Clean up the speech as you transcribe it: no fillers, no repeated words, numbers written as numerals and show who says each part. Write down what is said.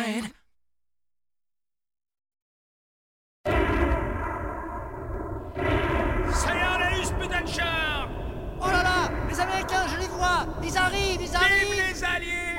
Speaker 1: side.
Speaker 2: Sayonara, Pudencher!
Speaker 3: Oh là là, les Américains, je les vois. Ils arrivent, ils arrivent.
Speaker 2: Vive les Alliés!